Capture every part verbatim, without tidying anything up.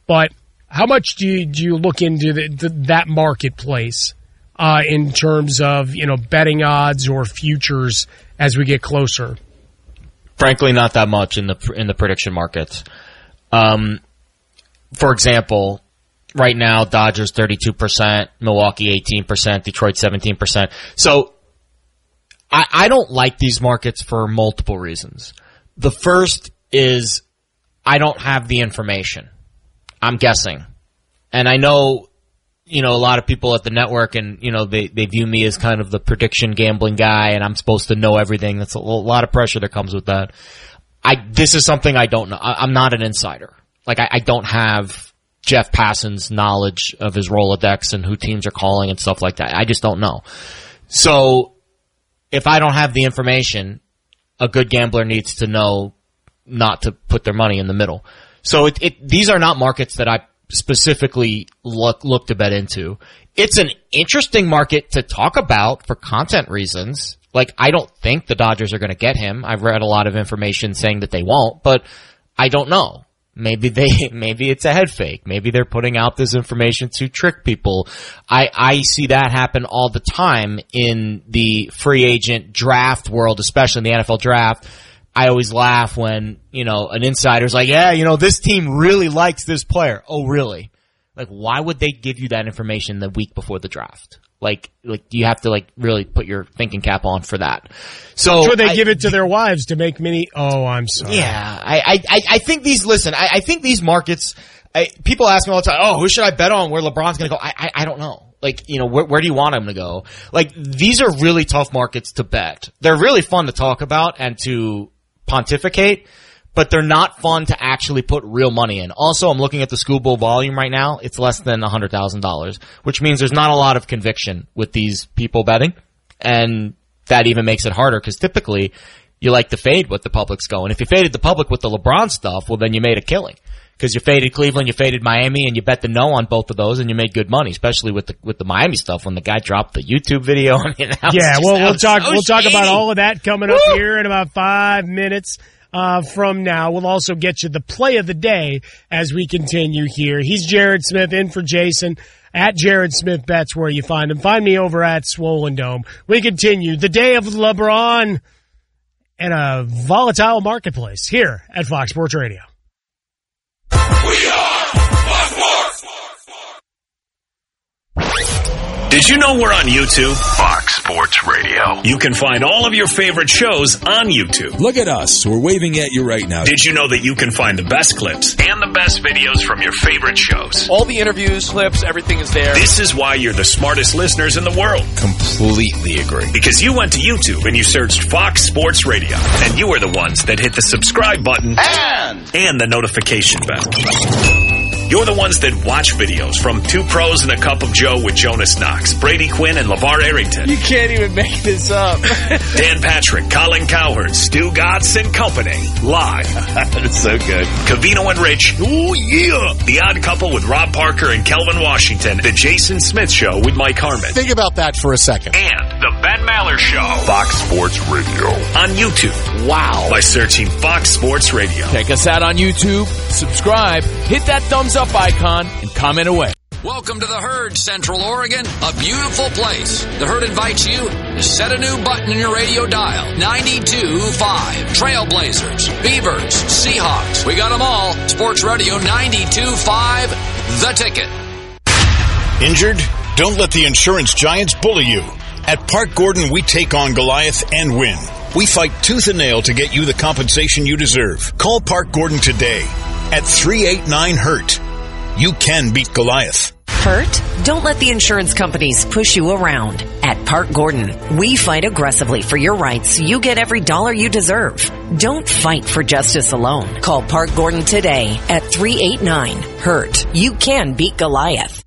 but how much do you, do you look into the, the, that marketplace uh, in terms of, you know, betting odds or futures as we get closer? Frankly, not that much in the in the prediction markets. Um, for example, right now, Dodgers thirty-two percent, Milwaukee eighteen percent, Detroit seventeen percent. So I, I don't like these markets for multiple reasons. The first is I don't have the information. I'm guessing. And I know, you know, a lot of people at the network and, you know, they, they view me as kind of the prediction gambling guy and I'm supposed to know everything. That's a lot of pressure that comes with that. I, this is something I don't know. I, I'm not an insider. Like I, I don't have Jeff Passan's knowledge of his Rolodex and who teams are calling and stuff like that. I just don't know. So if I don't have the information, a good gambler needs to know not to put their money in the middle. So it, it, these are not markets that I specifically look, look to bet into. It's an interesting market to talk about for content reasons. Like, I don't think the Dodgers are going to get him. I've read a lot of information saying that they won't, but I don't know. Maybe they, maybe it's a head fake. Maybe they're putting out this information to trick people. I, I see that happen all the time in the free agent draft world, especially in the N F L draft. I always laugh when, you know, an insider's like, yeah, you know, this team really likes this player. Oh, really? Like, why would they give you that information the week before the draft? Like, like, you have to, like, really put your thinking cap on for that. So. Sure, they I, give it to their wives to make many, oh, I'm sorry. Yeah, I, I, I think these, listen, I, I think these markets, I, people ask me all the time, oh, who should I bet on where LeBron's gonna go? I, I, I don't know. Like, you know, where, where do you want him to go? Like, these are really tough markets to bet. They're really fun to talk about and to pontificate, but they're not fun to actually put real money in. Also, I'm looking at the School Bowl volume right now. It's less than one hundred thousand dollars, which means there's not a lot of conviction with these people betting. And that even makes it harder because typically you like to fade what the public's going. If you faded the public with the LeBron stuff, well, then you made a killing. Because you faded Cleveland, you faded Miami, and you bet the no on both of those, and you made good money, especially with the with the Miami stuff when the guy dropped the YouTube video. I mean, that was yeah, just, well, we'll talk so we'll talk shady. about all of that coming up Woo! here in about five minutes uh from now. We'll also get you the play of the day as we continue here. He's Jared Smith in for Jason at Jared Smith Bets, where you find him. Find me over at Swollen Dome. We continue the day of LeBron and a volatile marketplace here at Fox Sports Radio. We are Fox Sports. Did you know we're on YouTube? Fox Sports Radio. You can find all of your favorite shows on YouTube. Look at us. We're waving at you right now. Did you know that you can find the best clips and the best videos from your favorite shows? All the interviews, clips, everything is there. This is why you're the smartest listeners in the world. Completely agree. Because you went to YouTube and you searched Fox Sports Radio. And you are the ones that hit the subscribe button and, and the notification bell. You're the ones that watch videos from Two Pros and a Cup of Joe with Jonas Knox, Brady Quinn, and LeVar Arrington. You can't even make this up. Dan Patrick, Colin Cowherd, Stu Gatz, and company. Live. That's so good. Cavino and Rich. Oh, yeah. The Odd Couple with Rob Parker and Kelvin Washington. The Jason Smith Show with Mike Harmon. Think about that for a second. And the Ben Maller Show. Fox Sports Radio. On YouTube. Wow. By searching Fox Sports Radio. Check us out on YouTube. Subscribe. Hit that thumbs up icon and comment away. Welcome to the Herd, Central Oregon, a beautiful place. The Herd invites you to set a new button in your radio dial. ninety-two point five. Trailblazers, Beavers, Seahawks. We got them all. Sports Radio ninety-two point five. The Ticket. Injured? Don't let the insurance giants bully you. At Park Gordon, we take on Goliath and win. We fight tooth and nail to get you the compensation you deserve. Call Park Gordon today at three eight nine hurt. You can beat Goliath. Hurt? Don't let the insurance companies push you around. At Park Gordon, we fight aggressively for your rights so you get every dollar you deserve. Don't fight for justice alone. Call Park Gordon today at three eight nine hurt. You can beat Goliath.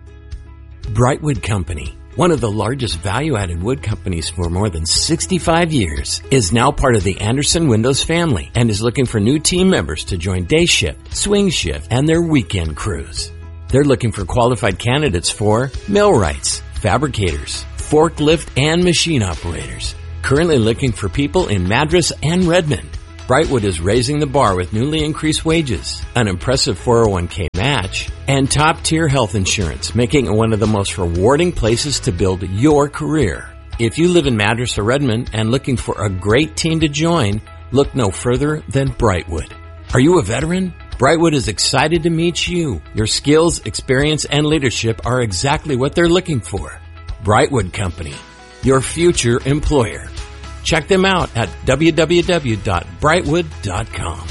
Brightwood Company, one of the largest value-added wood companies for more than sixty-five years, is now part of the Anderson Windows family and is looking for new team members to join day shift, swing shift, and their weekend crews. They're looking for qualified candidates for millwrights, fabricators, forklift, and machine operators. Currently looking for people in Madras and Redmond. Brightwood is raising the bar with newly increased wages, an impressive four oh one k match, and top-tier health insurance, making it one of the most rewarding places to build your career. If you live in Madras or Redmond and looking for a great team to join, look no further than Brightwood. Are you a veteran? Brightwood is excited to meet you. Your skills, experience, and leadership are exactly what they're looking for. Brightwood Company, your future employer. Check them out at w w w dot brightwood dot com.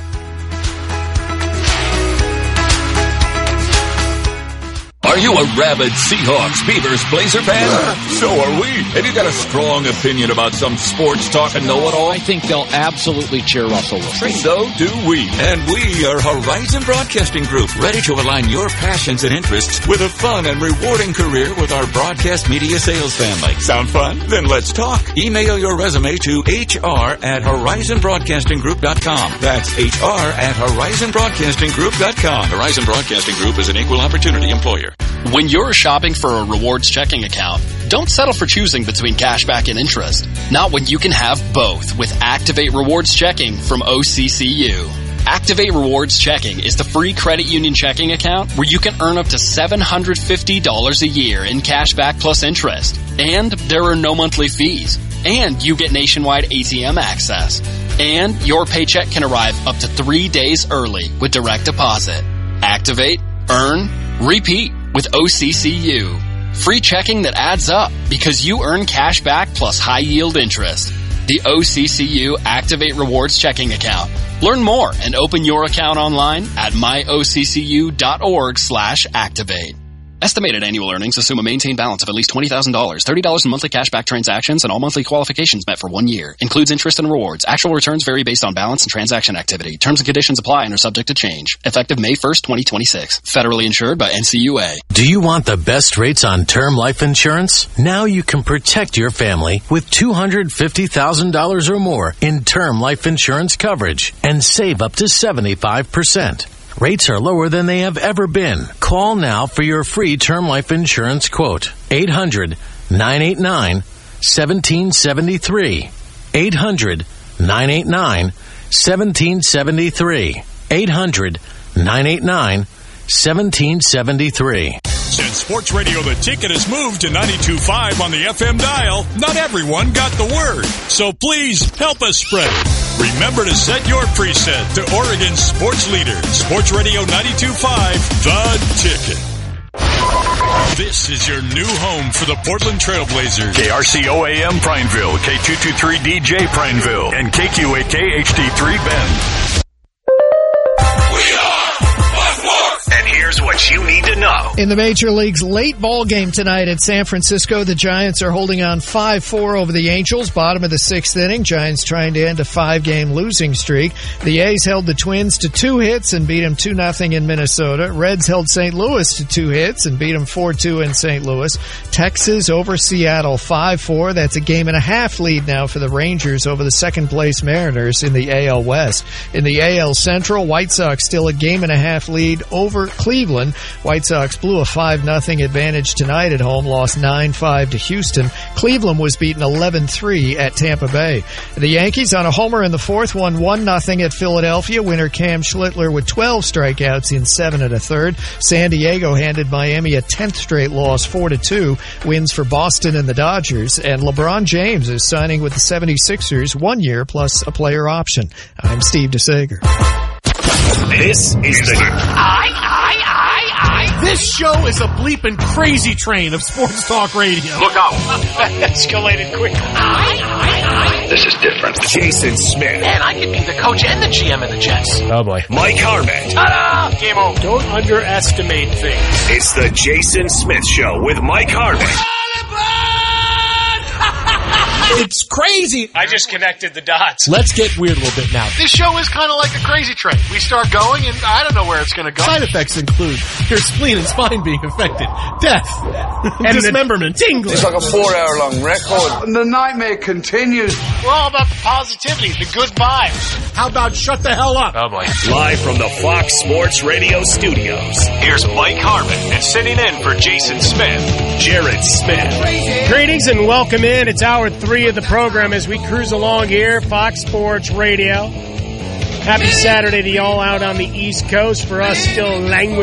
Are you a rabid Seahawks, Beavers, Blazer fan? So are we. Have you got a strong opinion about some sports talk and know-it-all? I think they'll absolutely cheer Russell Wilson. So do we. And we are Horizon Broadcasting Group, ready to align your passions and interests with a fun and rewarding career with our broadcast media sales family. Sound fun? Then let's talk. Email your resume to h r at horizon broadcasting group dot com. That's h r at horizon broadcasting group dot com. Horizon Broadcasting Group is an equal opportunity employer. When you're shopping for a rewards checking account, don't settle for choosing between cashback and interest. Not when you can have both with Activate Rewards Checking from O C C U. Activate Rewards Checking is the free credit union checking account where you can earn up to seven hundred fifty dollars a year in cashback plus interest. And there are no monthly fees. And you get nationwide A T M access. And your paycheck can arrive up to three days early with direct deposit. Activate, earn, repeat with O C C U. Free checking that adds up because you earn cash back plus high yield interest. The O C C U Activate Rewards Checking Account. Learn more and open your account online at my o c c u dot org slash activate. Estimated annual earnings assume a maintained balance of at least twenty thousand dollars, thirty dollars in monthly cashback transactions, and all monthly qualifications met for one year. Includes interest and rewards. Actual returns vary based on balance and transaction activity. Terms and conditions apply and are subject to change. Effective May first, twenty twenty-six. Federally insured by N C U A. Do you want the best rates on term life insurance? Now you can protect your family with two hundred fifty thousand dollars or more in term life insurance coverage and save up to seventy-five percent. Rates are lower than they have ever been. Call now for your free term life insurance quote. eight hundred, nine eight nine, one seven seven three. eight hundred, nine eight nine, one seven seven three. eight hundred, nine eight nine, one seven seven three. Since Sports Radio The Ticket has moved to ninety-two point five on the F M dial, not everyone got the word. So please help us spread it. Remember to set your preset to Oregon's sports leader, Sports Radio ninety-two point five, The Ticket. This is your new home for the Portland Trailblazers. K R C O A M Prineville, K two twenty-three D J Prineville, and K Q A K H D three Bend. And here's what you need to know. In the Major League's late ball game tonight at San Francisco, the Giants are holding on five four over the Angels, bottom of the sixth inning. Giants trying to end a five-game losing streak. The A's held the Twins to two hits and beat them two nothing in Minnesota. Reds held Saint Louis to two hits and beat them four two in Saint Louis. Texas over Seattle five four. That's a game and a half lead now for the Rangers over the second-place Mariners in the A L West. In the A L Central, White Sox still a game and a half lead over Cleveland. White Sox blew a five nothing advantage tonight at home, lost nine five to Houston. Cleveland was beaten eleven three at Tampa Bay. The Yankees on a homer in the fourth won one nothing at Philadelphia. Winner Cam Schlittler with twelve strikeouts in seven and a third. San Diego handed Miami a tenth straight loss, four to two. Wins for Boston and the Dodgers. And LeBron James is signing with the seventy-sixers one year plus a player option. I'm Steve DeSager. This is the... I, I, I, I. This show is a bleeping crazy train of sports talk radio. Look out. Escalated quick. I, I, I. This is different. Jason Smith. Man, I could be the coach and the G M of the Jets. Oh, boy. Mike Harmon. Ta-da! Game over. Don't underestimate things. It's the Jason Smith Show with Mike Harmon. It's crazy. I just connected the dots. Let's get weird a little bit now. This show is kind of like a crazy train. We start going, and I don't know where it's going to go. Side effects include your spleen and spine being affected, death, and dismemberment, tingling. It's like a four-hour-long record. And the nightmare continues. We're all about the positivity, the good vibes. How about shut the hell up? Oh, boy. Live from the Fox Sports Radio studios, here's Mike Harmon, and sitting in for Jason Smith, Jared Smith. Greetings and welcome in. It's hour three of the program as we cruise along here, Fox Sports Radio. Happy Saturday to y'all out on the East Coast. For us, still language.